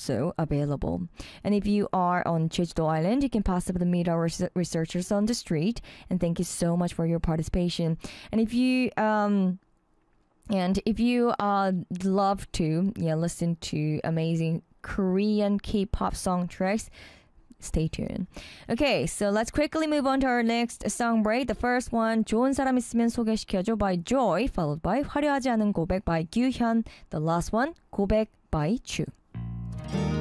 also available. And if you are on Jeju-do Island, you can possibly meet our researchers on the street. And thank you so much for your participation. And if you love to listen to amazing Korean K-pop song tracks, stay tuned. Okay, so let's quickly move on to our next song break. The first one, 좋은 사람 있으면 소개시켜줘 by Joy, followed by 화려하지 않은 고백 by 규현. The last one, 고백 by Chu.